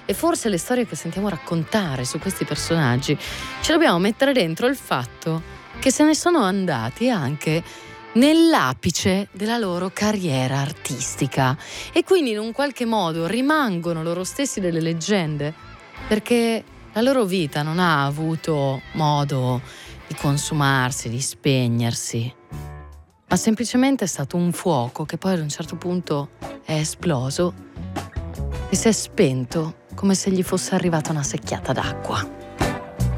E forse le storie che sentiamo raccontare su questi personaggi ci dobbiamo mettere dentro il fatto che se ne sono andati anche nell'apice della loro carriera artistica e quindi in un qualche modo rimangono loro stessi delle leggende, perché la loro vita non ha avuto modo di consumarsi, di spegnersi, ma semplicemente è stato un fuoco che poi ad un certo punto è esploso e si è spento come se gli fosse arrivata una secchiata d'acqua.